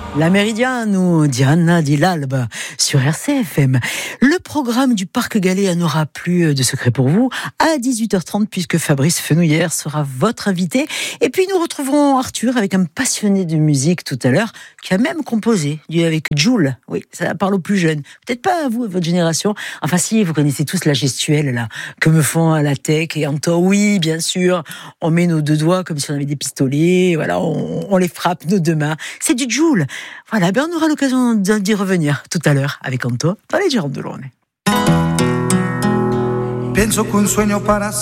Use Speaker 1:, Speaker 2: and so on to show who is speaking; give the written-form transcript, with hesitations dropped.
Speaker 1: La Méridienne ou Diana dit l'Albe sur RCFM. Le programme du Parc Gallia n'aura plus de secret pour vous à 18h30 puisque Fabrice Fenouillère sera votre invité. Et puis nous retrouverons Arthur avec un passionné de musique tout à l'heure qui a même composé avec Jul. Oui, ça parle aux plus jeunes. Peut-être pas à vous, à votre génération. Enfin si, vous connaissez tous la gestuelle là que me font à la tech et Anto. Oui, bien sûr, on met nos deux doigts comme si on avait des pistolets. Voilà, on les frappe nos deux mains. C'est du Jul. Voilà, on aura l'occasion d'y revenir tout à l'heure avec Anto dans les Girondins de l'Orne.